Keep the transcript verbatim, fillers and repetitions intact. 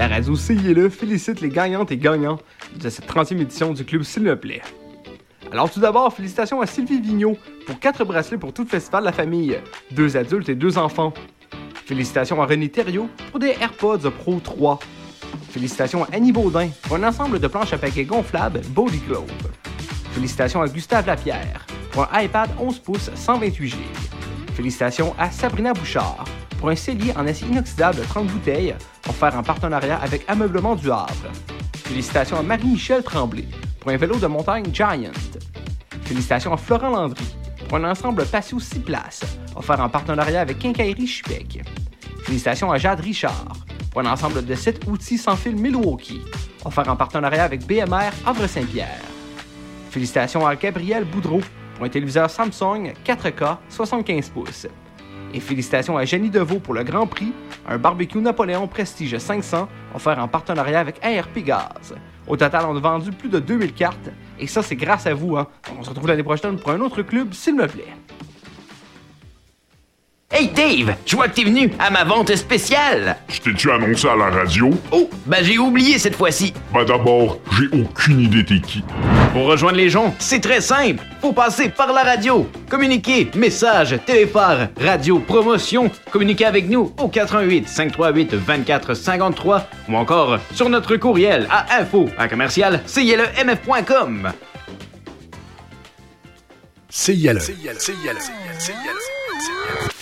La radio C I L E félicite les gagnantes et gagnants de cette trentième édition du club S'il me plaît. Alors tout d'abord, félicitations à Sylvie Vigneault pour quatre bracelets pour tout le festival de la famille, deux adultes et deux enfants. Félicitations à René Thériault pour des AirPods Pro trois. Félicitations à Annie Baudin pour un ensemble de planches à paquets gonflables Body Globe. Félicitations à Gustave Lapierre pour un iPad onze pouces cent vingt-huit giga. Félicitations à Sabrina Bouchard pour un cellier en acier inoxydable trente bouteilles offert en partenariat avec Ameublement du Havre. Félicitations à Marie-Michel Tremblay pour un vélo de montagne Giant. Félicitations à Florent Landry pour un ensemble patio six places offert en partenariat avec Quincaillerie Chipec. Félicitations à Jade Richard pour un ensemble de sept outils sans fil Milwaukee offert en partenariat avec B M R Havre-Saint-Pierre. Félicitations à Gabriel Boudreau pour un téléviseur Samsung quatre K soixante-quinze pouces. Et félicitations à Jenny Deveau pour le Grand Prix, un barbecue Napoléon Prestige cinq cents offert en partenariat avec A R P Gaz. Au total, on a vendu plus de deux mille cartes, et ça, c'est grâce à vous. Hein. On se retrouve l'année prochaine pour un autre club, s'il me plaît. Hey Dave, je vois que t'es venu à ma vente spéciale. Je t'ai-tu annoncé à la radio? Oh, ben j'ai oublié cette fois-ci. Ben d'abord, j'ai aucune idée t'es qui. Pour rejoindre les gens, c'est très simple. Faut passer par la radio. Communiquer, message, téléphare, radio, promotion. Communiquer avec nous au quatre un huit, cinq trois huit, deux quatre cinq trois ou encore sur notre courriel à info à commercial c i l e m f point com. C I L E. C I L E. C I L E. C I L E.